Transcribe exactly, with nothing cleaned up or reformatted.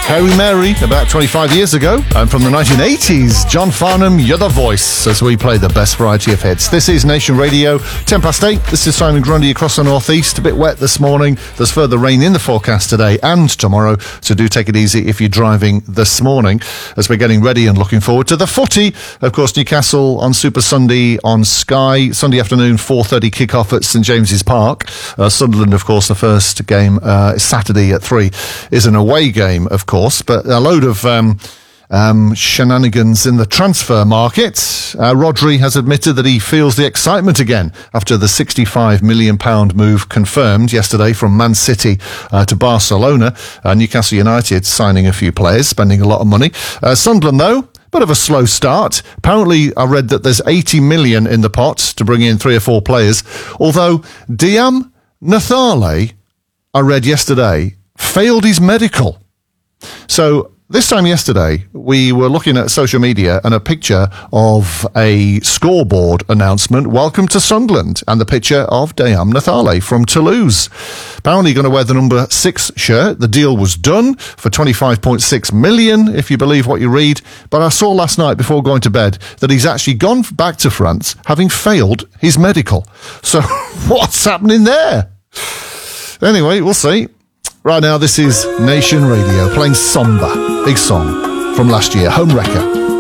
Harry Mary, about twenty-five years ago. And from the nineteen eighties, John Farnham, You're the Voice, as we play the best variety of hits. This is Nation Radio, ten past eight. This is Simon Grundy across the northeast. A bit wet this morning. There's further rain in the forecast today and tomorrow, so do take it easy if you're driving this morning, as we're getting ready and looking forward to the footy. Of course, Newcastle on Super Sunday on Sky. Sunday afternoon, four thirty kick-off at St James's Park. Uh, Sunderland, of course, the first game uh, Saturday at three is an away game, of course. But a load of um, um, shenanigans in the transfer market. Uh, Rodri has admitted that he feels the excitement again after the sixty-five million pounds move confirmed yesterday from Man City uh, to Barcelona. Uh, Newcastle United signing a few players, spending a lot of money. Uh, Sunderland, though, bit of a slow start. Apparently, I read that there's eighty million in the pot to bring in three or four players. Although Diam Nathale, I read yesterday, failed his medical. So this time yesterday, we were looking at social media and a picture of a scoreboard announcement, Welcome to Sunderland, and the picture of Diam Nathale from Toulouse. Apparently going to wear the number six shirt. The deal was done for twenty-five point six million, if you believe what you read. But I saw last night before going to bed that he's actually gone back to France, having failed his medical. So what's happening there? Anyway, we'll see. Right now, this is Nation Radio playing Samba, big song from last year, Home Wrecker.